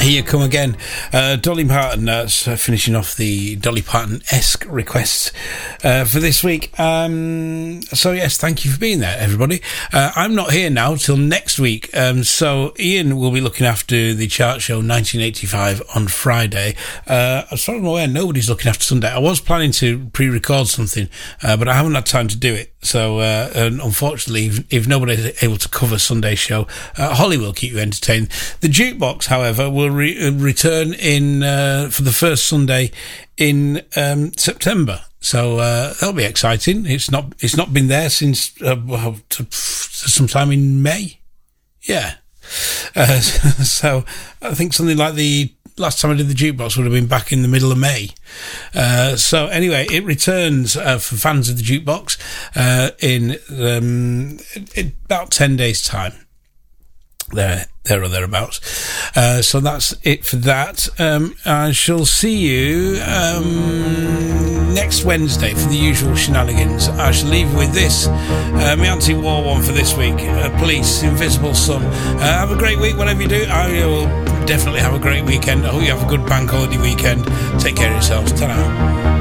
Here you come again. Dolly Parton, finishing off the Dolly Parton-esque requests for this week. So yes, thank you for being there, everybody. I'm not here now till next week, so Ian will be looking after the chart show 1985 on Friday. As far as I'm aware, nobody's looking after Sunday. I was planning to pre-record something, but I haven't had time to do it. So unfortunately, if nobody's able to cover Sunday's show, Holly will keep you entertained. The Jukebox, however, will return in for the first Sunday in September. So that'll be exciting. It's not been there since sometime in May. Yeah. So I think something like the last time I did the Jukebox would have been back in the middle of May. So anyway, it returns for fans of the Jukebox in about 10 days' time. There or thereabouts. So that's it for that. I shall see you next Wednesday for the usual shenanigans. I shall leave you with this. My anti-war one for this week. Police, Invisible Sun. Have a great week, whatever you do. I will definitely have a great weekend. I hope you have a good bank holiday weekend. Take care of yourselves. Ta-ra.